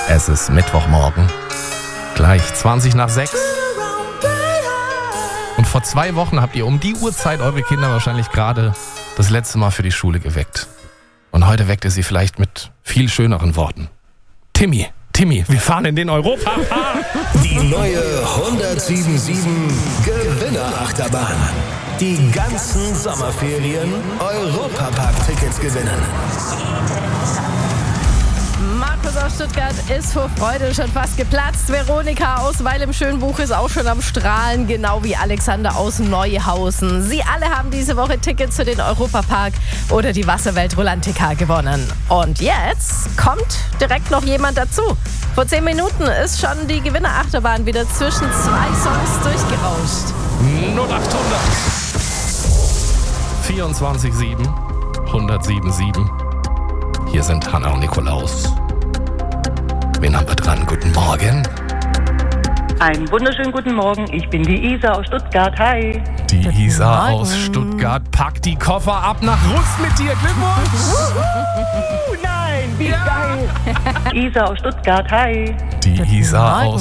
Es ist Mittwochmorgen. Gleich 20 nach 6. Und vor 2 Wochen habt ihr um die Uhrzeit eure Kinder wahrscheinlich gerade das letzte Mal für die Schule geweckt. Und heute weckt ihr sie vielleicht mit viel schöneren Worten. Timmy, wir fahren in den Europapark. Die neue 107.7 Gewinnerachterbahn. Die ganzen Sommerferien Europapark-Tickets gewinnen. Markus aus Stuttgart ist vor Freude schon fast geplatzt. Veronika aus Weil im Schönbuch ist auch schon am Strahlen, genau wie Alexander aus Neuhausen. Sie alle haben diese Woche Tickets für den Europapark oder die Wasserwelt Rolantica gewonnen. Und jetzt kommt direkt noch jemand dazu. Vor 10 Minuten ist schon die Gewinnerachterbahn wieder zwischen 2 Songs durchgerauscht. 0800 24 1077. Hier sind Hanna und Nikolaus. Wen haben wir dran? Guten Morgen. Einen wunderschönen guten Morgen. Ich bin die Isa aus Stuttgart. Hi. Die Isa aus Stuttgart packt die Koffer ab nach Rust mit dir. Glückwunsch. Nein, wie geil. Isa aus Stuttgart. Hi. Die Isa aus